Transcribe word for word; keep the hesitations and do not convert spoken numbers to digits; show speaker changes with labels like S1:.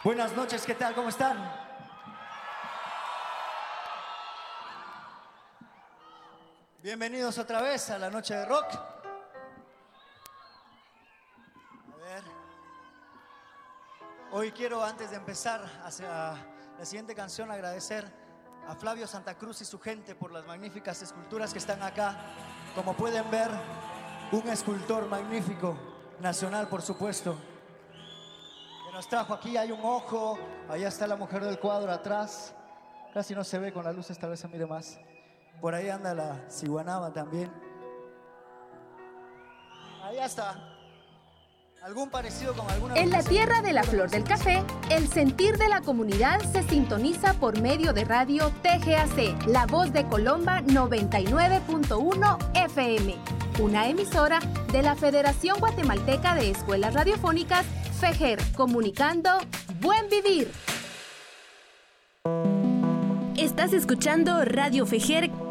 S1: Buenas noches, ¿qué tal? ¿Cómo están? Bienvenidos otra vez a la noche de rock. A ver. Hoy quiero, antes de empezar hacia la siguiente canción, agradecer a Flavio Santa Cruz y su gente por las magníficas esculturas que están acá. Como pueden ver, un escultor magnífico, nacional por supuesto, que nos trajo aquí. Hay un ojo, allá está la mujer del cuadro atrás, casi no se ve con las luces, tal vez se mire más. Por ahí anda la ciguanaba también. Allá está. ¿Algún parecido con alguna?
S2: En la tierra de la flor del café, el sentir de la comunidad se sintoniza por medio de radio T G A C, La Voz de Colomba noventa y nueve punto uno F M, una emisora de la Federación Guatemalteca de Escuelas Radiofónicas, FEGER, comunicando Buen Vivir.
S3: Estás escuchando Radio FEGER